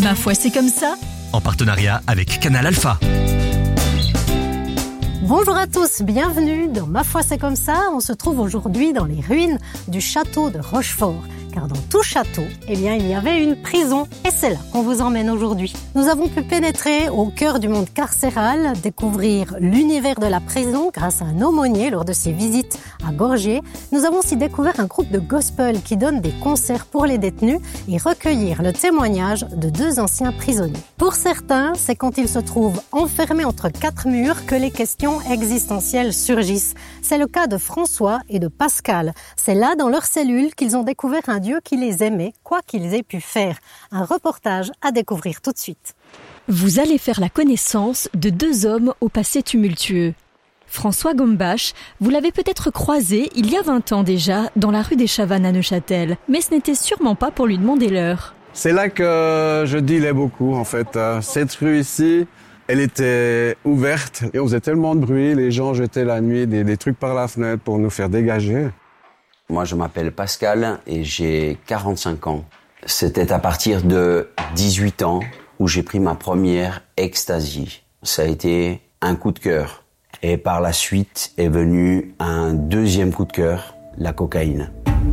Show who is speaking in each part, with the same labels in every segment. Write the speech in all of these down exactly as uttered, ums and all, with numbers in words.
Speaker 1: Ma foi, c'est comme ça.
Speaker 2: En partenariat avec Canal Alpha.
Speaker 3: Bonjour à tous, bienvenue dans Ma foi c'est comme ça. On se trouve aujourd'hui dans les ruines du château de Rochefort. Car dans tout château, eh bien, il y avait une prison. Et c'est là qu'on vous emmène aujourd'hui. Nous avons pu pénétrer au cœur du monde carcéral, découvrir l'univers de la prison grâce à un aumônier lors de ses visites à Gorgier. Nous avons aussi découvert un groupe de gospel qui donne des concerts pour les détenus et recueillir le témoignage de deux anciens prisonniers. Pour certains, c'est quand ils se trouvent enfermés entre quatre murs que les questions existentielles surgissent. C'est le cas de François et de Pascal. C'est là, dans leur cellule, qu'ils ont découvert un Dieu qui les aimait, quoi qu'ils aient pu faire. Un reportage à découvrir tout de suite.
Speaker 1: Vous allez faire la connaissance de deux hommes au passé tumultueux. François Gombache, vous l'avez peut-être croisé il y a vingt ans déjà dans la rue des Chavannes à Neuchâtel, mais ce n'était sûrement pas pour lui demander l'heure.
Speaker 4: C'est là que je dealais beaucoup en fait. Cette rue ici, elle était ouverte et on faisait tellement de bruit, les gens jetaient la nuit des, des trucs par la fenêtre pour nous faire dégager.
Speaker 5: Moi, je m'appelle Pascal et j'ai quarante-cinq ans. C'était à partir de dix-huit ans où j'ai pris ma première ecstasy. Ça a été un coup de cœur. Et par la suite est venu un deuxième coup de cœur, la cocaïne.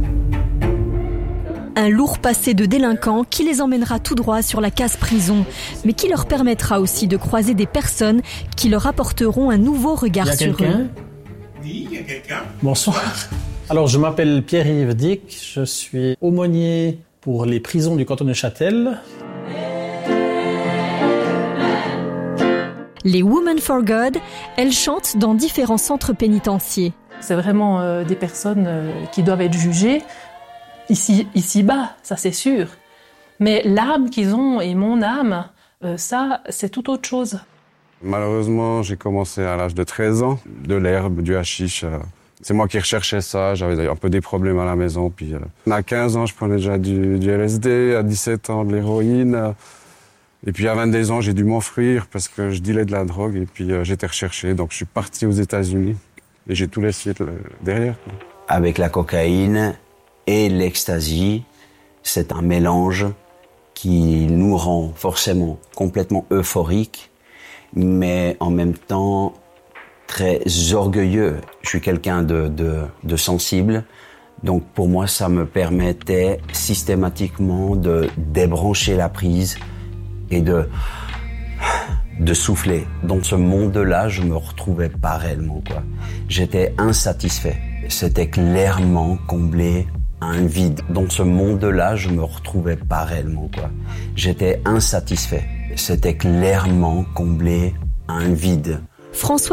Speaker 1: Un lourd passé de délinquants qui les emmènera tout droit sur la case prison, mais qui leur permettra aussi de croiser des personnes qui leur apporteront un nouveau regard sur eux.
Speaker 6: Oui, il y a quelqu'un.
Speaker 7: Bonsoir. Alors, je m'appelle Pierre-Yves Dick, je suis aumônier pour les prisons du canton de Neuchâtel.
Speaker 1: Les Women for God, elles chantent dans différents centres pénitentiaires.
Speaker 8: C'est vraiment euh, des personnes euh, qui doivent être jugées ici, ici-bas, ça c'est sûr. Mais l'âme qu'ils ont et mon âme, euh, ça, c'est tout autre chose.
Speaker 4: Malheureusement, j'ai commencé à l'âge de treize ans, de l'herbe, du hashish. Euh, c'est moi qui recherchais ça, j'avais un peu des problèmes à la maison. Puis, euh, à quinze ans, je prenais déjà du, du L S D, à dix-sept ans, de l'héroïne. Euh, et puis à vingt-deux ans, j'ai dû m'enfuir parce que je dealais de la drogue et puis euh, j'étais recherché. Donc je suis parti aux États-Unis et j'ai tout laissé derrière.
Speaker 5: Avec la cocaïne et l'ecstasy, c'est un mélange qui nous rend forcément complètement euphoriques, mais en même temps très orgueilleux. Je suis quelqu'un de, de, de sensible, donc pour moi ça me permettait systématiquement de débrancher la prise et de, de souffler. Dans ce monde-là, je me retrouvais pas réellement, quoi. J'étais insatisfait. C'était clairement comblé un vide. Dans ce monde-là, je me retrouvais pas réellement, quoi. J'étais insatisfait. C'était clairement comblé un vide.
Speaker 1: François